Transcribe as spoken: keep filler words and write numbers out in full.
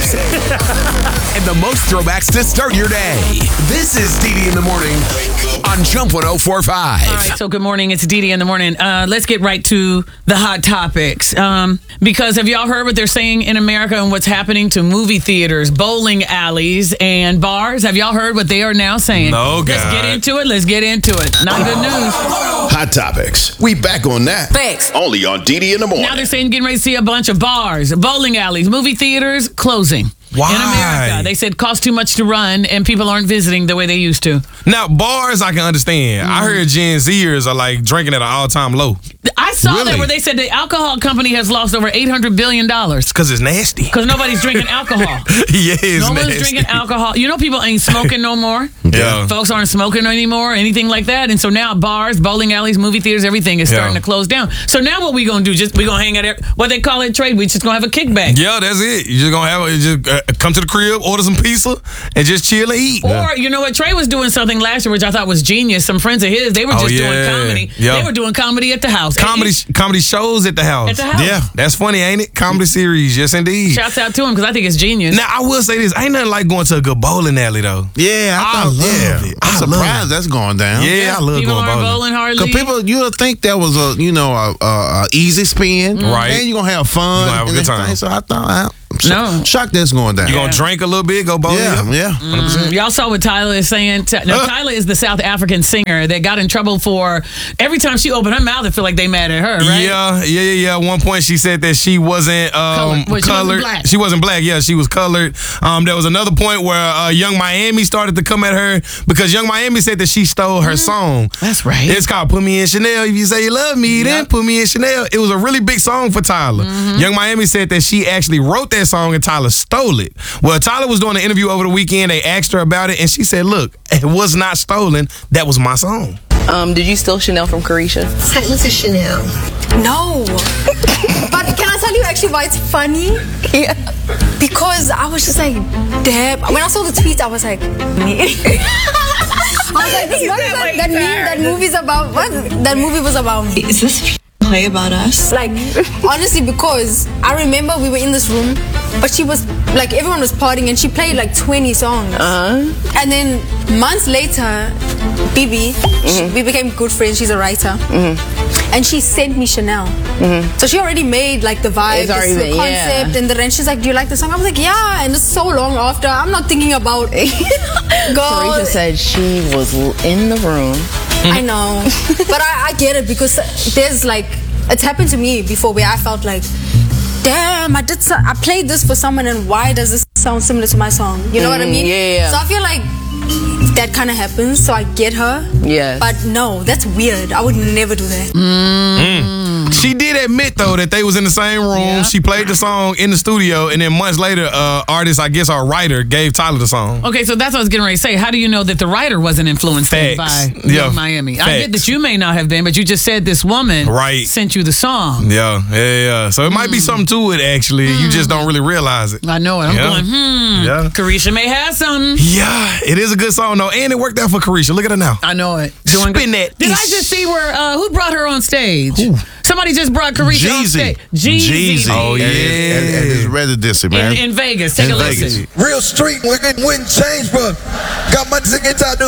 hits and the most throwbacks to start your day. This is D D in the morning on Jump one oh four point five. All right, so good morning. It's D D in the morning. Uh, let's get right to the hot topics. Um, because have y'all heard what they're saying in America and what's happening to movie theaters, bowling alleys, and bars? Have y'all heard what they are now saying? No, God. Let's get into it. Let's get into it. Not good news. Hot topics. We back on that. Thanks. Only on D D in the morning. Now they're saying getting ready to see a bunch of bars, bowling alleys, movie theaters closing. Why? In America. They said cost too much to run and people aren't visiting the way they used to. Now, bars I can understand. Mm-hmm. I heard Gen Zers are like drinking at an all-time low. I saw Really? that where they said the alcohol company has lost over eight hundred billion dollars. Because it's nasty. Because nobody's drinking alcohol. Yeah, it's no one's nasty. drinking alcohol. You know, people ain't smoking no more. Yeah. Folks aren't smoking anymore, anything like that. And so now bars, bowling alleys, movie theaters, everything is starting Yeah. to close down. So now what we going to do? Just we going to hang out there. What they call it, trade. We just going to have a kickback. Yeah, that's it. You just gonna have you just uh, come to the crib, order some pizza, and just chill and eat. Or, you know what, Trey was doing something last year, which I thought was genius. Some friends of his, they were Oh, just yeah. doing comedy. Yeah. They were doing comedy at the house. Comedy And- and comedy shows at the house. At the house. Yeah, that's funny, ain't it? Comedy series, yes indeed. Shouts out to him because I think it's genius. Now I will say this: ain't nothing like going to a good bowling alley though. Yeah, I, I thought, love yeah. it. I'm I love surprised it. that's going down. Yeah, I love people going aren't bowling. bowling hardly. Because people, you would think that was a, you know, a, a, a easy spin. Right. And you're going to have fun. You gonna have a and good everything. time. So I thought, I'm sh- No. shocked that's going down. You gonna drink a little bit, go bowling? Yeah, yeah. Mm, y'all saw what Tyler is saying. Ty- Now, Huh? Tyler is the South African singer that got in trouble for every time she opened her mouth, I feel like they mad at her, right? Yeah, yeah, yeah, yeah. At one point, she said that she wasn't um, Colored. Well, she wasn't colored. black. She wasn't black. Yeah, she was colored. Um, there was another point where uh, Young Miami started to come at her because Young Miami said that she stole her song. That's right. It's called "Put Me in Chanel." If you say you love me, then Yep. put me in Chanel. It was a really big song for Tyler. Mm-hmm. Young Miami said that she actually wrote that song and Tyler stole it. Well, Tyler was doing an interview over the weekend. They asked her about it, and she said, "Look, it was not stolen. That was my song." Um, did you steal Chanel from Carisha? Silence is Chanel. No. But can I tell you actually why it's funny? Yeah. Because I was just like, damn. When I saw the tweet, I was like, me. I was like, what is that, that meme, that movie's about, what? That movie was about me. Is this play about us? Like, honestly, because I remember we were in this room, but she was, like, everyone was partying and she played like twenty songs. Uh-huh. And then months later, Bibi, she, we became good friends. She's a writer. Mm-hmm. And she sent me Chanel. Mm-hmm. So she already made like the vibe, It's already the been- concept, yeah. and the and she's like, "Do you like the song?" I was like, "Yeah." And it's so long after. I'm not thinking about girl. Carisha said she was in the room. I know, but I, I get it because there's like it's happened to me before where I felt like, damn, I did so, I played this for someone, and why does this sound similar to my song? You know what I mean? yeah, yeah. So I feel like that kind of happens. So I get her. Yes. But no, that's weird. I would never do that. Mm. She did admit though that they was in the same room. Yeah. She played the song in the studio, and then months later, uh, artist, I guess, our writer gave Tyler the song. Okay, so that's what I was getting ready to say. How do you know that the writer wasn't influenced Facts. by Yeah. Young Miami? I get Facts. that you may not have been, but you just said this woman Right. sent you the song. Yeah, yeah, yeah. So it might be something to it. Actually, you just don't really realize it. I know it. I'm Yeah. going, hmm. Yeah. Carisha may have something. Yeah, it is a good song though, and it worked out for Carisha. Look at her now. I know it. Spin good. that Did I ish. just see where, uh, who brought her on stage? Somebody just brought Carisha on Jeezy. stage. Jeezy. Jeezy. Oh, At his- yeah. At, at his residency, man. In, in Vegas. Take In a Vegas. listen. Real street, wouldn't change, but got my tickets out.